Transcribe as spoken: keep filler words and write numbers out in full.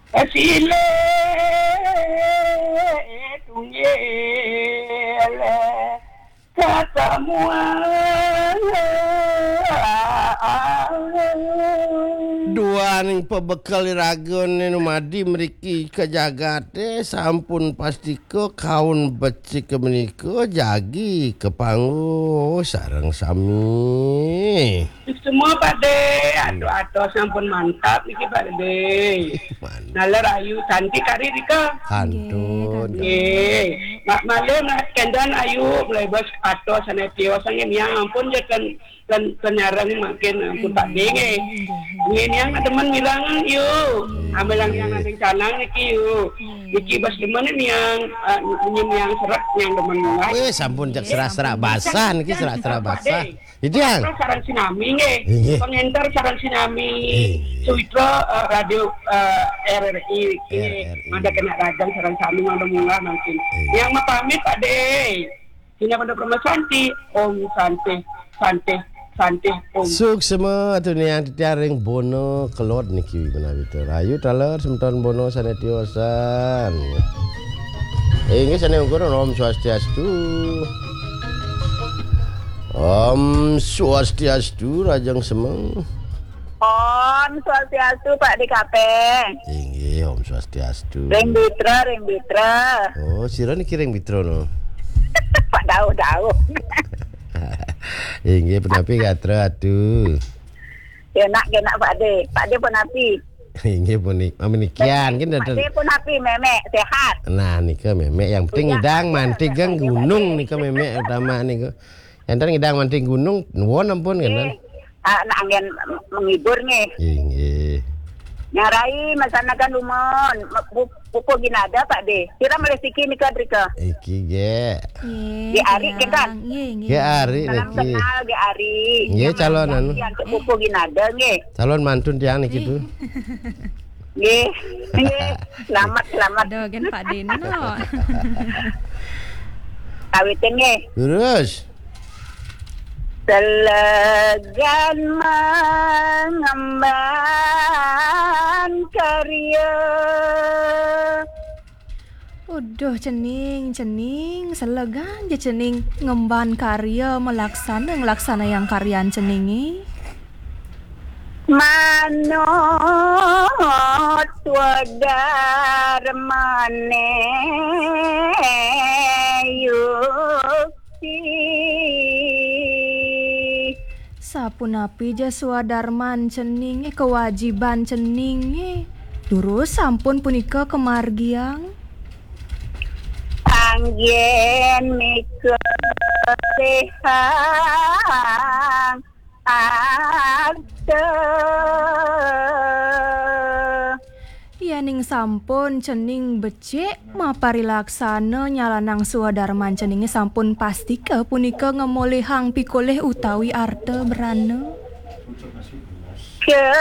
Asile tunggele katamua dua ning pebekal iragon nu madi mriki kajagate sampun pastiko kaun becik kemeniko jagi kepanggu sareng sami. Semua Pak De, aduh-aduh sampun mantap niki Pak De. Nalar ayu cantik kari dika. Kantun. Nggih. Mak malem kendan ayu lebas atos sanetio sange miang ampun je kan kan penyarang makin ampun Pak De nggih. Nggih yang teman bilang yuk. Amelang yang ada canang niki yuk. Niki bas demen yang nyem yang serak yang demen mulai. Weh sampun cek serak-serak basah niki serak-serak basah. Itu yang sarang sinami nggih. Pengentar sarang sinami. Suitra radio R R I iki ada kena radang sarang sami mula-mula mungkin. Yang mau pamit Pak De. Sini pada Perma Santi, Om Santi, Santi, Santi, Om. Suk semua tu ni yang ditiaring bono kelot niki menawi tu. Rayu taler semton bono sanetiosan. Eh ini sana ukur Om Swastiastu. Om Swastiastu Rajang Semeng. Om Swastiastu Pak di Kapeng. Tinggi Om Swastiastu. Ring Bitra, Ring Bitra. Oh, sira niki ring Bitra no. Pak Dau-dau. Tinggi penapi gatra atuh. Enak enak Pak De. Pak De pun api. Tinggi pun nik, amenikian kan Pak De pun api memek sehat. Nah, nika memek yang penting ngidang manting gang gunung nika memek utama niku. Yang tadi ngidang manting gunung nuwun ampun kan. Ah, nak angin menghibur nih. Inggih. Nyarai masanakan lumon, pupu ginada Pak De. Kira melesiki nika drika. Iki ge. Di Ari kan? Ge Ari Salam niki. kenal di Ari. Nggih calon anu. Yang pupu ginada nggih. Calon mantun tiang niki tuh. Nggih. Nggih. Selamat selamat. Dogen Pak De no. Kawitin nggih. Terus. Selegan mengemban karya. Udah cening, cening, selegan je cening ngemban karya melaksana ngelaksana yang karyaan ceningi. Manut wadar mane yukti. Sapunapi ja suadarman cening kewajiban cening terus sampun punika kemargiang anggen mike sehang arte yaning sampun cening becik mapari laksana nyalanang suadarman ceninge sampun pasti ke punika ngemolehang pikoleh utawi arte berana ke